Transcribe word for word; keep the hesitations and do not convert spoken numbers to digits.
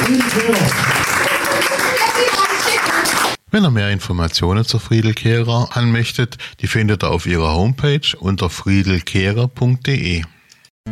Friedelkehrer. Wenn ihr mehr Informationen zur Friedelkehrer haben möchtet, die findet ihr auf ihrer Homepage unter friedelkehrer punkt de.